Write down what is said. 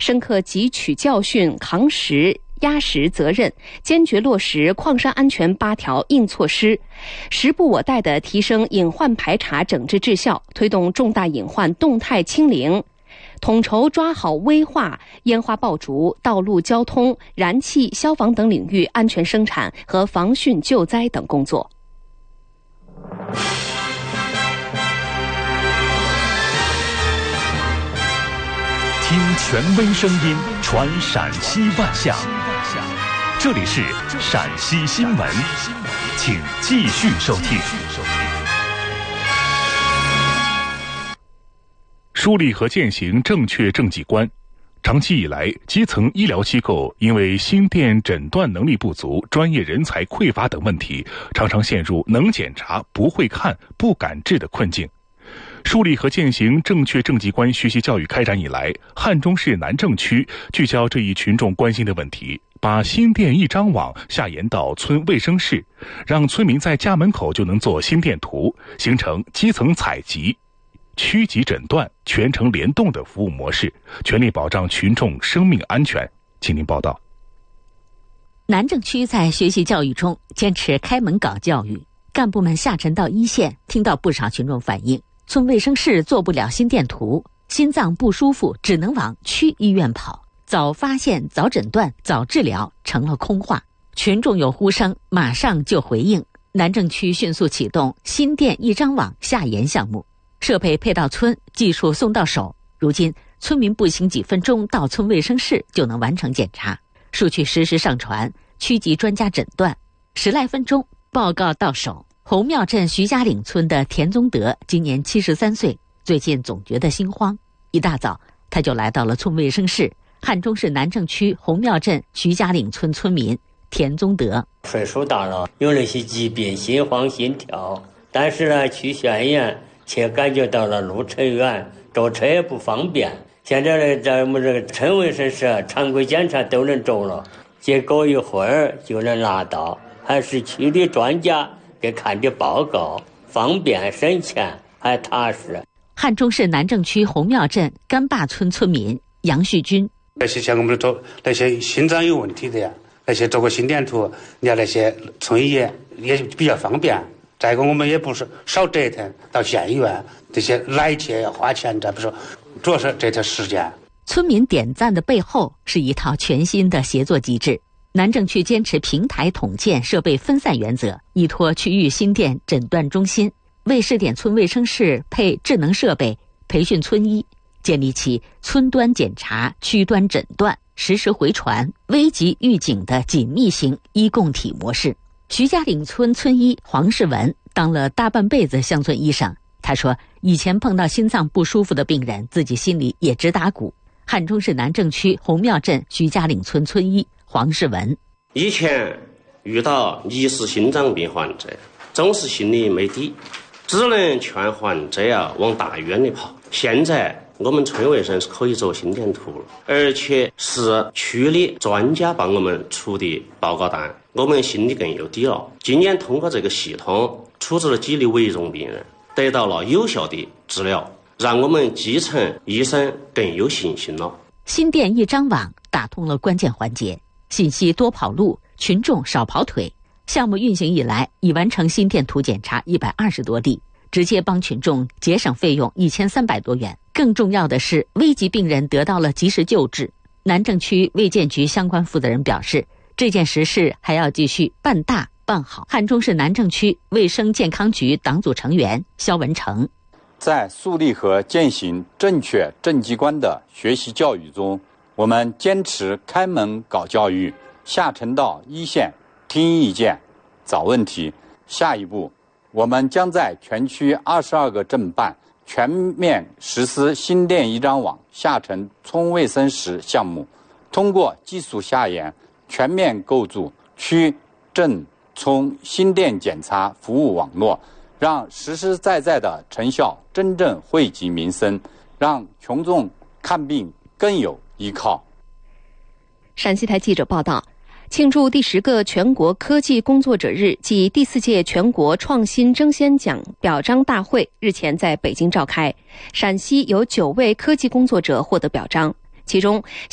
深刻汲取教训，扛实压实责任，坚决落实矿山安全8条硬措施，时不我待地提升隐患排查整治质效，推动重大隐患动态清零，统筹抓好危化、烟花爆竹、道路交通、燃气、消防等领域安全生产和防汛救灾等工作。 听权威声音，传陕西万象。这里是陕西新闻，请继续收听。树立和践行正确政绩观。长期以来，基层医疗机构因为心电诊断能力不足、专业人才匮乏等问题，常常陷入能检查不会看、不敢治的困境。树立和践行正确政绩观学习教育开展以来，汉中市南郑区聚焦这一群众关心的问题，把心电一张网下延到村卫生室，让村民在家门口就能做心电图，形成基层采集、区级诊断全程联动的服务模式，全力保障群众生命安全。请您报道。 南郑区在学习教育中坚持开门搞教育，干部们下沉到一线，听到不少群众反映，村卫生室做不了心电图，心脏不舒服只能往区医院跑，早发现、早诊断、早治疗成了空话。群众有呼声，马上就回应。南郑区迅速启动心电一张网下延项目，设备配到村，技术送到手。如今村民步行几分钟到村卫生室就能完成检查，数据实时上传，区级专家诊断，10来分钟报告到手。红庙镇徐家岭村的田宗德今年73岁，最近总觉得心慌，一大早他就来到了村卫生室。汉中市南郑区红庙镇徐家岭村村民田宗德： 岁数大了，有那些疾病，心慌心跳，但是呢，去县院却感觉到了路程远，坐车也不方便。现在呢，在我们这个村卫生室常规检查都能做了，结果一会儿就能拿到，还是区里专家给看的报告，方便省钱还踏实。 汉中市南郑区红庙镇干坝村村民杨旭军： 那些像我们做那些心脏有问题的呀，那些做个心电图，你看那些村医也比较方便。再一个，我们也不是少折腾到县医院，这些来去要花钱，这不是，主要是这条时间。 村民点赞的背后是一套全新的协作机制。南郑区坚持平台统建、设备分散原则，依托区域心电诊断中心，为试点村卫生室配智能设备，培训村医，建立起村端检查、区端诊断、实时回传、危急预警的紧密型医共体模式。徐家岭村村医黄世文当了大半辈子乡村医生，他说以前碰到心脏不舒服的病人，自己心里也直打鼓。汉中市南郑区红庙镇徐家岭村村医黄世文： 以前遇到疑似心脏病患者，总是心里没底，只能劝患者往大医院里跑。现在我们村卫生是可以做心电图了，而且是区里专家帮我们出的报告单，我们心里更有底了。今年通过这个系统处置了几例危重病人，得到了有效的治疗，让我们基层医生更有信心了。 心电一张网打通了关键环节，信息多跑路，群众少跑腿。项目运行以来，已完成心电图检查120多例，直接帮群众节省费用1300多元。更重要的是，危急病人得到了及时救治。南郑区卫健局相关负责人表示，这件实事还要继续办大办好。汉中市南郑区卫生健康局党组成员肖文成： 在树立和践行正确政绩观的学习教育中，我们坚持开门搞教育，下沉到一线，听意见，找问题。下一步，我们将在全区22个镇办全面实施心电一张网下沉村卫生室项目，通过技术下延，全面构筑区、镇、村心电检查服务网络，让实实在在的成效真正惠及民生，让群众看病更有依靠。 陕西台记者报道，庆祝第10个全国科技工作者日暨第4届全国创新争先奖表彰大会日前在北京召开。陕西有9位科技工作者获得表彰，其中